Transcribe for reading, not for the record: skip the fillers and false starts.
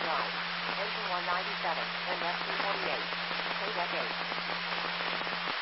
right. Engine 197, and FC 48. State F8.